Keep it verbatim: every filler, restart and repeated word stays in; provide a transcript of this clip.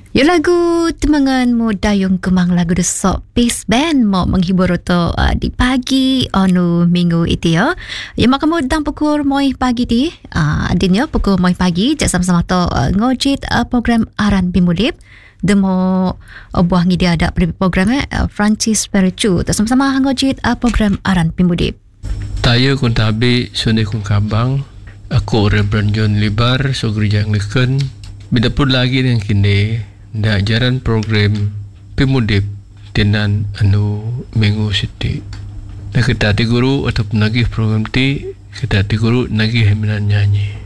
Yo lagu temangan mo dayung kemang lagu desok Peace Band mo menghibur to uh, di pagi onu minggu itu ya. Ya maka mo dang pukul moi pagi ti. Uh, adinyo pukul moi pagi jak sama-sama to uh, ngojit uh, program aran bimudip. Demo uh, buah ngi dia ada programnya uh, Francis Pericu. Tak sama-sama ngojit uh, program aran bimudip. Tayo kun tabi sunday kun kabang. Aku Reverend John Libar so gereja Anglican. Bida pun lagi dengan kini da jaran program pimudip tenan anu minggu siti. Nak kita ti guru atau nagih program ti kita ti guru nagih heminan nyanyi.